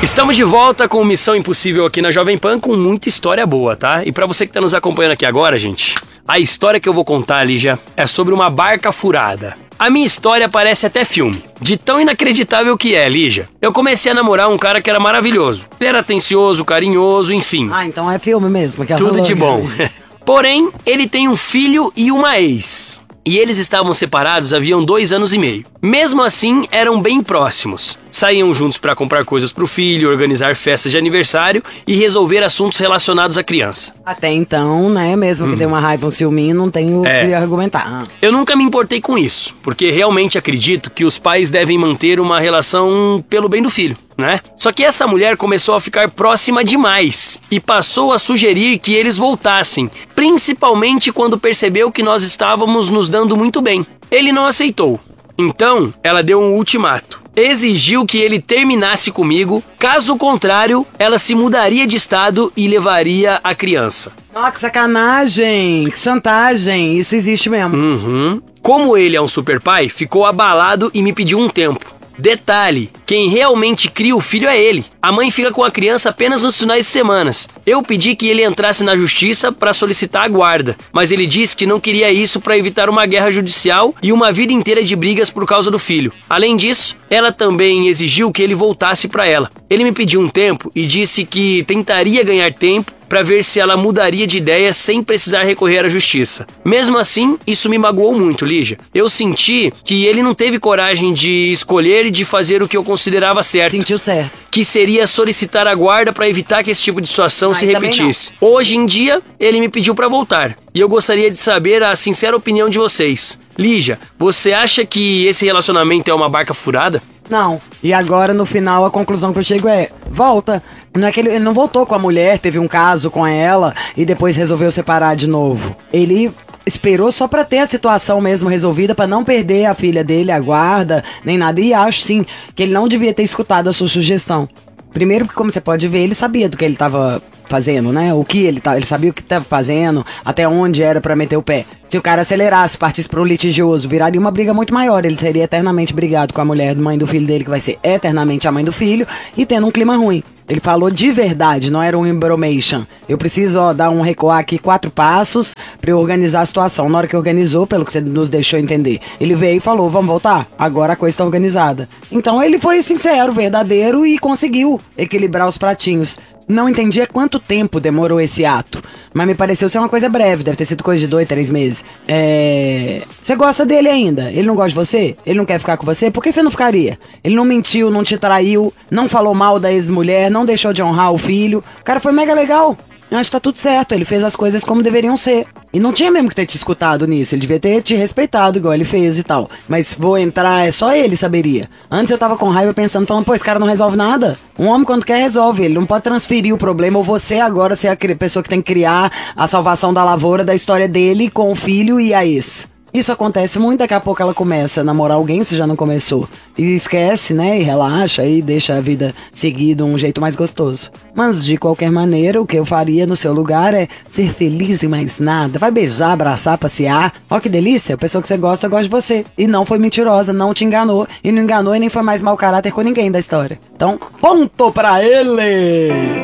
Estamos de volta com Missão Impossível aqui na Jovem Pan com muita história boa, tá? E pra você que tá nos acompanhando aqui agora, gente, a história que eu vou contar, Lígia, é sobre uma barca furada. A minha história parece até filme, de tão inacreditável que é, Lígia. Eu comecei a namorar um cara que era maravilhoso. Ele era atencioso, carinhoso, enfim. Ah, então é filme mesmo. Que tudo de bom. Porém, ele tem um filho e uma ex. E eles estavam separados haviam 2 anos e meio. Mesmo assim, eram bem próximos. Saíam juntos para comprar coisas pro filho, organizar festas de aniversário e resolver assuntos relacionados à criança. Até então, né, mesmo que dê uma raiva, um ciúminho, não tenho o que argumentar. Eu nunca me importei com isso, porque realmente acredito que os pais devem manter uma relação pelo bem do filho, né? Só que essa mulher começou a ficar próxima demais e passou a sugerir que eles voltassem, principalmente quando percebeu que nós estávamos nos dando muito bem. Ele não aceitou. Então, ela deu um ultimato. Exigiu que ele terminasse comigo, caso contrário, ela se mudaria de estado e levaria a criança. Nossa, que sacanagem, que chantagem, isso existe mesmo. Como ele é um super pai, ficou abalado e me pediu um tempo. Detalhe, quem realmente cria o filho é ele. A mãe fica com a criança apenas nos finais de semana. Eu pedi que ele entrasse na justiça para solicitar a guarda, mas ele disse que não queria isso para evitar uma guerra judicial e uma vida inteira de brigas por causa do filho. Além disso, ela também exigiu que ele voltasse para ela. Ele me pediu um tempo e disse que tentaria ganhar tempo para ver se ela mudaria de ideia sem precisar recorrer à justiça. Mesmo assim, isso me magoou muito, Lígia. Eu senti que ele não teve coragem de escolher e de fazer o que eu considerava certo. Sentiu certo. Que seria solicitar a guarda para evitar que esse tipo de situação se repetisse. Hoje em dia, ele me pediu para voltar. E eu gostaria de saber a sincera opinião de vocês. Lígia, você acha que esse relacionamento é uma barca furada? Não. E agora, no final, a conclusão que eu chego é: volta. Não é que ele não voltou com a mulher, teve um caso com ela e depois resolveu separar de novo. Ele esperou só pra ter a situação mesmo resolvida, pra não perder a filha dele, a guarda, nem nada. E acho, sim, que ele não devia ter escutado a sua sugestão. Primeiro, porque como você pode ver, ele sabia do que ele tava fazendo, né? Ele sabia o que tava fazendo, até onde era pra meter o pé. Se o cara acelerasse, partisse pro litigioso, viraria uma briga muito maior. Ele seria eternamente brigado com a mulher, mãe do filho dele, que vai ser eternamente a mãe do filho, e tendo um clima ruim. Ele falou de verdade, não era um embromation. Eu preciso, dar um recuar aqui 4 passos pra eu organizar a situação. Na hora que organizou, pelo que você nos deixou entender, ele veio e falou: vamos voltar? Agora a coisa tá organizada. Então ele foi sincero, verdadeiro e conseguiu equilibrar os pratinhos. Não entendia quanto tempo demorou esse ato, mas me pareceu ser uma coisa breve, deve ter sido coisa de 2, 3 meses. Você gosta dele ainda? Ele não gosta de você? Ele não quer ficar com você? Por que você não ficaria? Ele não mentiu, não te traiu, não falou mal da ex-mulher, não deixou de honrar o filho. O cara foi mega legal. Eu acho que tá tudo certo, ele fez as coisas como deveriam ser. E não tinha mesmo que ter te escutado nisso, ele devia ter te respeitado igual ele fez e tal. Mas vou entrar, só ele saberia. Antes eu tava com raiva pensando, falando, pô, esse cara não resolve nada. Um homem quando quer resolve, ele não pode transferir o problema, ou você agora ser a pessoa que tem que criar a salvação da lavoura da história dele com o filho e a ex. Isso acontece muito, daqui a pouco ela começa a namorar alguém, se já não começou. E esquece, né, e relaxa, e deixa a vida seguir de um jeito mais gostoso. Mas, de qualquer maneira, o que eu faria no seu lugar é ser feliz e mais nada. Vai beijar, abraçar, passear. Ó que delícia, a pessoa que você gosta de você. E não foi mentirosa, não te enganou. E não enganou e nem foi mais mau caráter com ninguém da história. Então, ponto pra ele!